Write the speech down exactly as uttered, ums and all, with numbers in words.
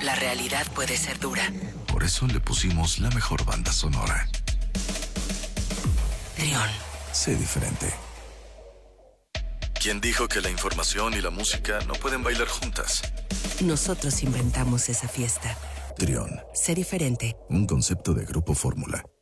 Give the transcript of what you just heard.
la realidad puede ser dura. Por eso le pusimos la mejor banda sonora. Trión. Sé diferente. ¿Quién dijo que la información y la música no pueden bailar juntas? Nosotros inventamos esa fiesta. Trión. Sé diferente. Un concepto de Grupo Fórmula.